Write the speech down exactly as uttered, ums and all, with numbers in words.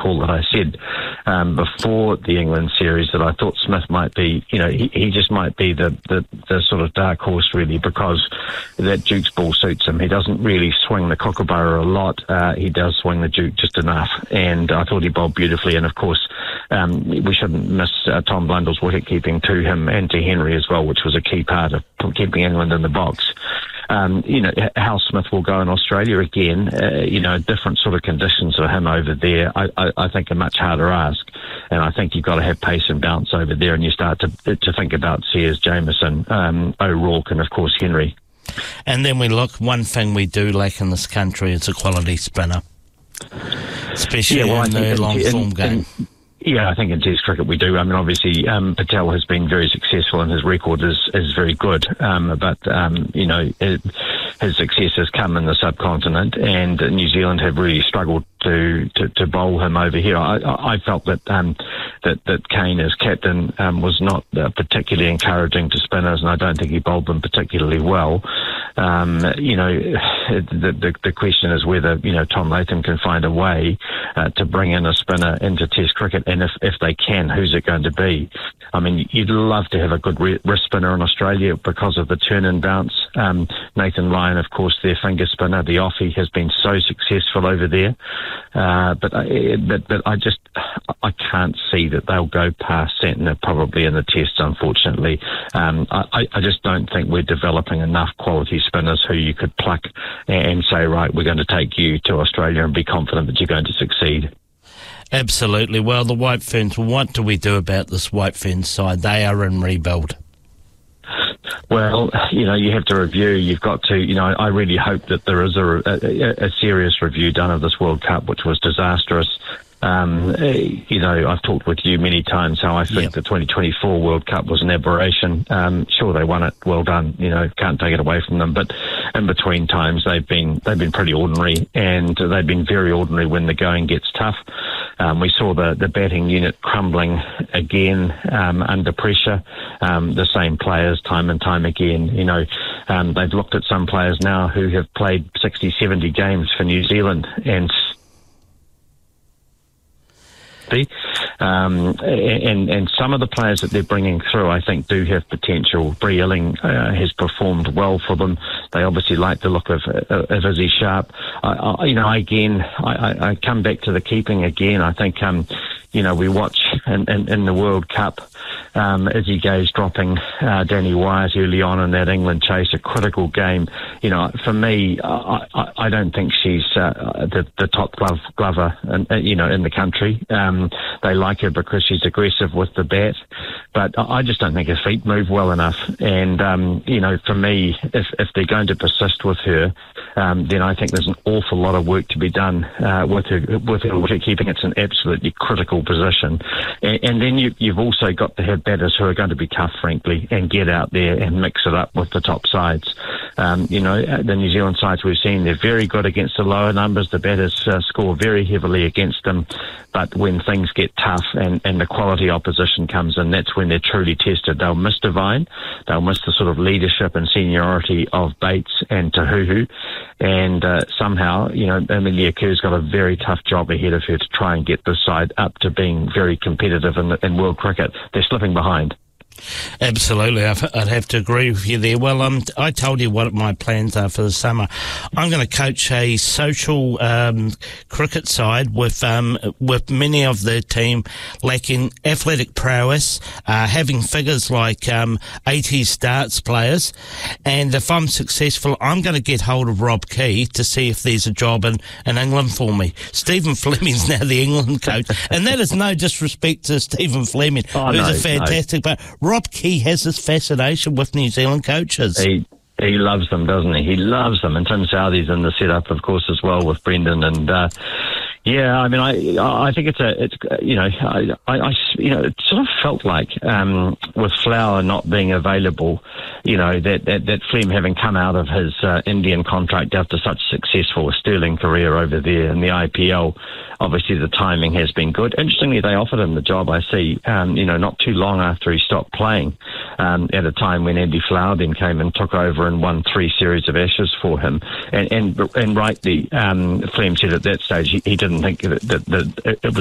recall that I said um, before the England series that I thought Smith might be, you know, he, he just might be the, the, the sort of dark horse really, because that Duke's ball suits him. He doesn't really swing the kookaburra a lot. Uh, he does swing the Duke just enough, and I thought he bowled beautifully. And of course, um, we shouldn't miss uh, Tom Blundell's wicket keeping to him and to Henry as well, which was a key part of keeping England in the box. Um, you know, how Smith will go in Australia again, uh, you know, different sort of conditions for him over there, I, I, I think a much harder ask. And I think you've got to have pace and bounce over there, and you start to to think about Sears, Jameson, um, O'Rourke, and of course Henry. And then we look, one thing we do lack in this country is a quality spinner, especially yeah, well, in the long-form game. In, Yeah, I think in Test cricket we do. I mean, obviously, um, Patel has been very successful and his record is, is very good. Um, but, um, you know, it, his success has come in the subcontinent, and New Zealand have really struggled to, to, to bowl him over here. I, I felt that um, that, that Kane as captain um, was not uh, particularly encouraging to spinners, and I don't think he bowled them particularly well. Um, you know, the, the the question is whether, you know, Tom Latham can find a way uh, to bring in a spinner into Test cricket, and if, if they can, who's it going to be? I mean, you'd love to have a good wrist spinner in Australia because of the turn and bounce. Um, Nathan Lyon, of course, their finger spinner, the offie, has been so successful over there. Uh, but, I, but but I just I can't see that they'll go past Santner probably in the Tests, unfortunately. Um, I, I just don't think we're developing enough quality spinners who you could pluck and say, right, we're going to take you to Australia and be confident that you're going to succeed. Absolutely. Well, the White Ferns, what do we do about this White Ferns side? They are in rebuild. Well, you know, you have to review. You've got to, you know, I really hope that there is a, a, a serious review done of this World Cup, which was disastrous. Um, you know, I've talked with you many times how I think yep. the twenty twenty-four World Cup was an aberration. Um, sure, they won it. Well done. You know, can't take it away from them. But in between times, they've been they've been pretty ordinary, and they've been very ordinary when the going gets tough. Um, we saw the, the batting unit crumbling again um, under pressure. Um, the same players time and time again. You know, um, they've looked at some players now who have played sixty, seventy games for New Zealand, and Um, and, and some of the players that they're bringing through, I think, do have potential. Bree Illing uh, has performed well for them. They obviously like the look of, uh, of Izzy Sharp. I, I, you know, again, I, I, I come back to the keeping again. I think, um, you know, we watch in, in, in the World Cup, um, Izzy Gay's dropping uh, Danny Wyatt early on in that England chase, a critical game. You know, for me, I, I, I don't think she's uh, the, the top glove, glover, in, uh, you know, in the country. Um, they like her because she's aggressive with the bat, but I just don't think her feet move well enough. And, um, you know, for me, if, if they're going to persist with her, um, then I think there's an awful lot of work to be done uh, with her, with her wicket keeping. It's an absolutely critical position. And, and then you, you've also got to have batters who are going to be tough, frankly, and get out there and mix it up with the top sides. Um, you know, the New Zealand sides we've seen, they're very good against the lower numbers. The batters uh, score very heavily against them. But when things get tough and, and the quality opposition comes in, that's when they're truly tested. They'll miss Devine. They'll miss the sort of leadership and seniority of Bates and Tahuhu. And uh, somehow, you know, Amelia Kerr's got a very tough job ahead of her to try and get this side up to being very competitive in, in world cricket. They're slipping behind. Absolutely, I'd have to agree with you there. Well, um, I told you what my plans are for the summer. I'm going to coach a social um, cricket side with um, with many of the team lacking athletic prowess, uh, having figures like um, eighties starts players. And if I'm successful, I'm going to get hold of Rob Key to see if there's a job in, in England for me. Stephen Fleming's now the England coach, and that is no disrespect to Stephen Fleming, oh, who's no, a fantastic player. No. Rob Key has this fascination with New Zealand coaches. He he loves them, doesn't he? He loves them. And Tim Southey's in the setup, of course, as well with Brendan. And uh, yeah, I mean, I I think it's a it's you know I, I you know it sort of felt like um, with Flower not being available, you know that that, that Flem having come out of his uh, Indian contract after such a successful Sterling career over there in the I P L. Obviously, the timing has been good. Interestingly, they offered him the job, I see, um, you know, not too long after he stopped playing, um, at a time when Andy Flower then came and took over and won three series of Ashes for him. And and, and rightly, um, Flem said at that stage he, he didn't think that, that, that it was